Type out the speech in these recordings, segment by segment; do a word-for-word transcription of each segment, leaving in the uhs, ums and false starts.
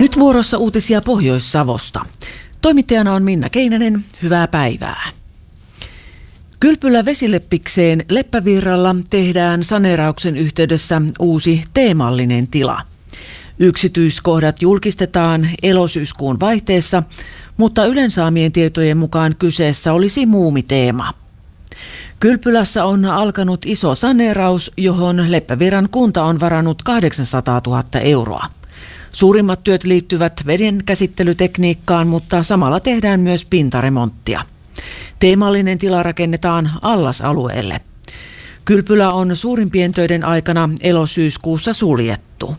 Nyt vuorossa uutisia Pohjois-Savosta. Toimittajana on Minna Keinänen. Hyvää päivää. Kylpylä Vesileppikseen Leppävirralla tehdään saneerauksen yhteydessä uusi teemallinen tila. Yksityiskohdat julkistetaan elosyyskuun vaihteessa, mutta Ylen saamien tietojen mukaan kyseessä olisi muumiteema. Kylpylässä on alkanut iso saneeraus, johon Leppävirran kunta on varannut kahdeksansataatuhatta euroa. Suurimmat työt liittyvät veden käsittelytekniikkaan, mutta samalla tehdään myös pintaremonttia. Teemallinen tila rakennetaan allasalueelle. Kylpylä on suurimpien töiden aikana elosyyskuussa suljettu.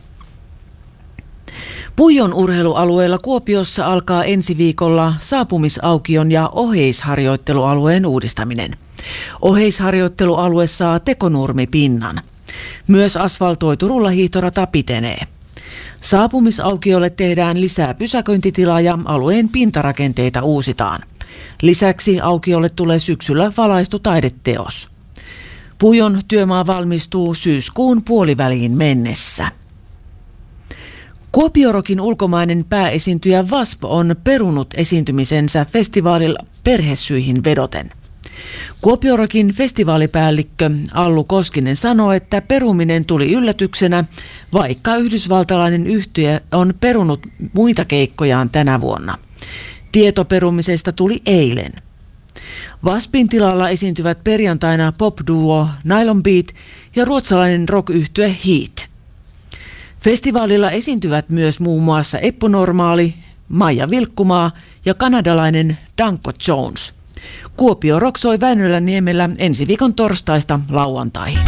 Puijon urheilualueella Kuopiossa alkaa ensi viikolla saapumisaukion ja oheisharjoittelualueen uudistaminen. Oheisharjoittelualue saa tekonurmipinnan. Myös asfaltoitu rullahiihtorata pitenee. Saapumisaukiolle tehdään lisää pysäköintitilaa ja alueen pintarakenteita uusitaan. Lisäksi aukiolle tulee syksyllä valaistu taideteos. Puijon työmaa valmistuu syyskuun puoliväliin mennessä. Kuopiorokin ulkomainen pääesiintyjä W A S P on perunut esiintymisensä festivaalilla perhesyihin vedoten. Kuopiorokin festivaalipäällikkö Allu Koskinen sanoo, että peruminen tuli yllätyksenä, vaikka yhdysvaltalainen yhtye on perunut muita keikkojaan tänä vuonna. Tieto perumisesta tuli eilen. W A S Pin tilalla esiintyvät perjantaina pop-duo Nylon Beat ja ruotsalainen rock-yhtye Heat. Festivaalilla esiintyvät myös muun muassa Eppu Normaali, Maija Vilkkumaa ja kanadalainen Danko Jones. Kuopio roksoi Väinölänniemellä ensi viikon torstaista lauantaihin.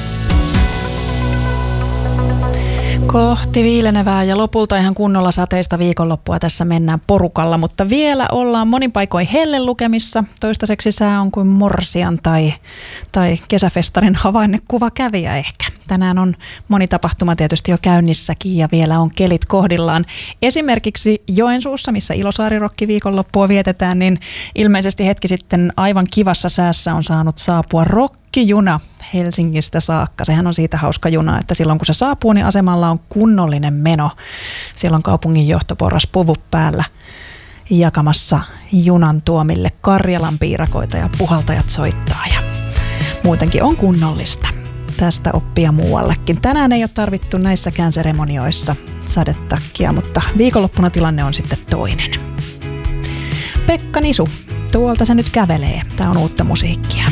Kohti viilenevää ja lopulta ihan kunnolla sateista viikonloppua tässä mennään porukalla, mutta vielä ollaan monin paikoin hellelukemissa. Toistaiseksi sää on kuin morsian tai, tai kesäfestarin havainnekuva kävijä ehkä. Tänään on moni tapahtuma tietysti jo käynnissäkin ja vielä on kelit kohdillaan. Esimerkiksi Joensuussa, missä Ilosaari-rokki viikonloppua vietetään, niin ilmeisesti hetki sitten aivan kivassa säässä on saanut saapua rokkijuna Helsingistä saakka. Sehän on siitä hauska juna, että silloin kun se saapuu, niin asemalla on kunnollinen meno. Siellä on kaupungin johtoporras puvut päällä jakamassa junan tuomille Karjalan piirakoita ja puhaltajat soittaa ja muutenkin on kunnollista. Tästä oppia muuallekin. Tänään ei ole tarvittu näissäkään seremonioissa sadetakkia, mutta viikonloppuna tilanne on sitten toinen. Pekka Nisu, tuolta se nyt kävelee. Tää on uutta musiikkia.